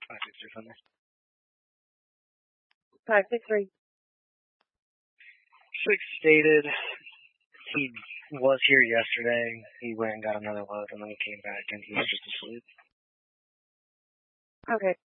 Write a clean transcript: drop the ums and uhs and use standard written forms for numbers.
563 Thunder. 563. 6 stated he was here yesterday. He went and got another load, and then he came back, and he was just asleep. Okay.